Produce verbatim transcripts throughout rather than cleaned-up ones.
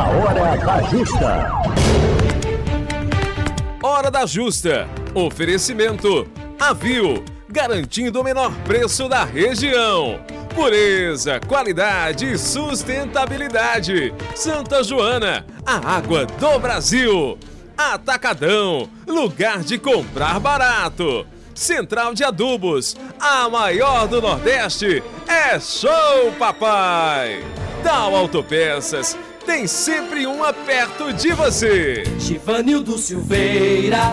Hora da Justa. Hora da Justa. Oferecimento Avil, garantindo o menor preço da região. Pureza, qualidade e sustentabilidade. Santa Joana, a água do Brasil. Atacadão, lugar de comprar barato. Central de Adubos, a maior do Nordeste. É show, papai! Tal Autopeças, tem sempre uma perto de você. Givanildo Silveira.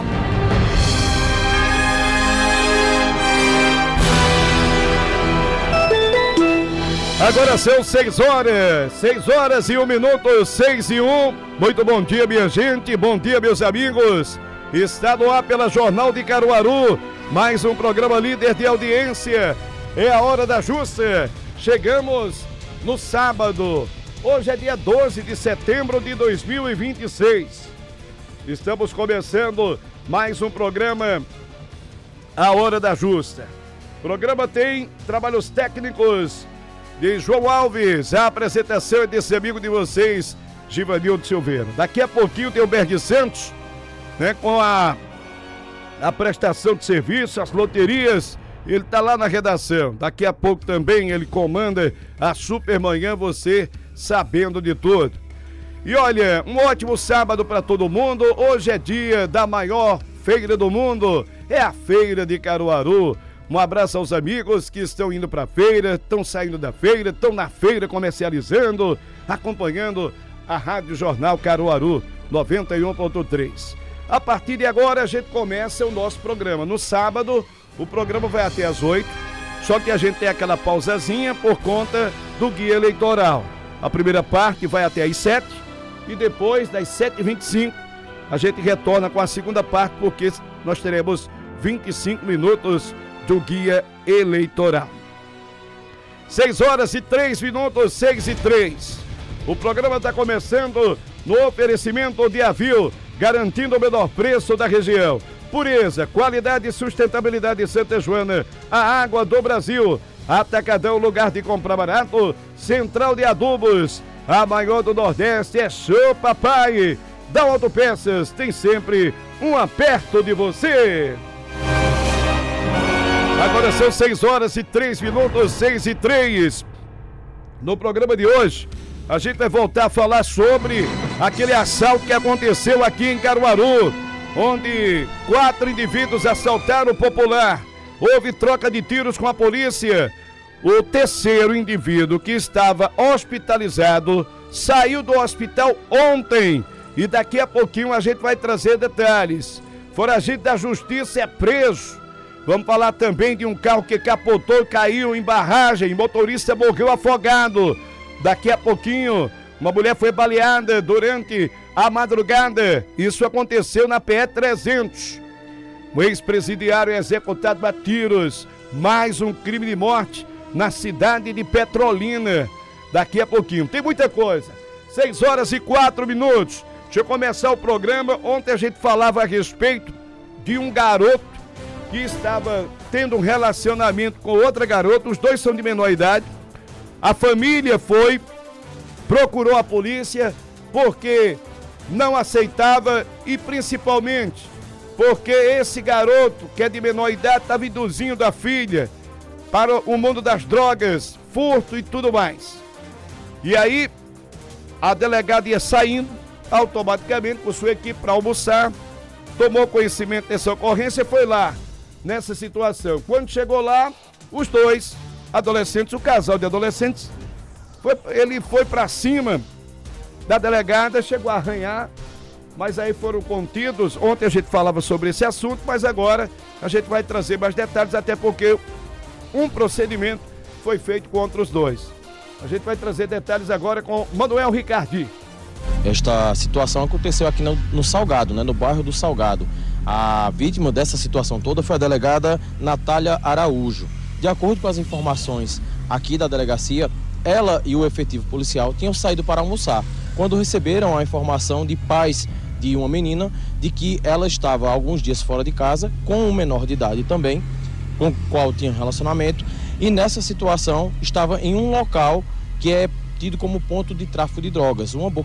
Agora são seis horas, seis horas e um minuto, seis e um. Muito bom dia, minha gente, bom dia, meus amigos. Está no ar pela Jornal de Caruaru, mais um programa líder de audiência. É a Hora da Justa. Chegamos no sábado. Hoje é dia doze de setembro de dois mil e vinte e seis. Estamos começando mais um programa, A Hora da Justa. O programa tem trabalhos técnicos de João Alves, a apresentação é desse amigo de vocês, Givanildo Silveira. Daqui a pouquinho tem o Berg Santos, né, com a, a prestação de serviço, as loterias, ele tá lá na redação. Daqui a pouco também ele comanda a Supermanhã, você sabendo de tudo. E olha, um ótimo sábado para todo mundo. Hoje é dia da maior feira do mundo, é a Feira de Caruaru. Um abraço aos amigos que estão indo para a feira, estão saindo da feira, estão na feira comercializando, acompanhando a Rádio Jornal Caruaru noventa e um ponto três. A partir de agora a gente começa o nosso programa. No sábado o programa vai até às oito, só que a gente tem aquela pausazinha por conta do guia eleitoral. A primeira parte vai até às sete e depois das sete e vinte e cinco a gente retorna com a segunda parte, porque nós teremos vinte e cinco minutos do guia eleitoral. seis horas e três minutos, seis e três. O programa está começando no oferecimento de Avil, garantindo o menor preço da região. Pureza, qualidade e sustentabilidade de Santa Joana, a água do Brasil. Atacadão, lugar de comprar barato. Central de Adubos, a maior do Nordeste. É show, papai! Da Autopeças, tem sempre um perto de você. Agora são seis horas e três minutos, seis e três. No programa de hoje, a gente vai voltar a falar sobre aquele assalto que aconteceu aqui em Caruaru, onde quatro indivíduos assaltaram o popular. Houve troca de tiros com a polícia. O terceiro indivíduo, que estava hospitalizado, saiu do hospital ontem. E daqui a pouquinho a gente vai trazer detalhes. Foragido da justiça é preso. Vamos falar também de um carro que capotou e caiu em barragem. Motorista morreu afogado. Daqui a pouquinho, uma mulher foi baleada durante a madrugada. Isso aconteceu na P E trezentos. O ex-presidiário é executado a tiros. Mais um crime de morte na cidade de Petrolina. Daqui a pouquinho. Tem muita coisa. seis horas e quatro minutos. Deixa eu começar o programa. Ontem a gente falava a respeito de um garoto que estava tendo um relacionamento com outra garota. Os dois são de menor idade. A família foi, procurou a polícia porque não aceitava e principalmente porque esse garoto, que é de menor idade, estava induzindo a filha para o mundo das drogas, furto e tudo mais. E aí a delegada ia saindo automaticamente com sua equipe para almoçar, tomou conhecimento dessa ocorrência e foi lá nessa situação. Quando chegou lá, os dois adolescentes, o casal de adolescentes, foi, ele foi para cima da delegada, chegou a arranhar, mas aí foram contidos. Ontem a gente falava sobre esse assunto, mas agora a gente vai trazer mais detalhes, até porque um procedimento foi feito contra os dois. A gente vai trazer detalhes agora com Manuel Ricardi. Esta situação aconteceu aqui no, no Salgado, né, no bairro do Salgado. A vítima dessa situação toda foi a delegada Natália Araújo. De acordo com as informações aqui da delegacia, ela e o efetivo policial tinham saído para almoçar, quando receberam a informação de pais de uma menina de que ela estava há alguns dias fora de casa, com um menor de idade também, com o qual tinha relacionamento, e nessa situação estava em um local que é tido como ponto de tráfico de drogas, uma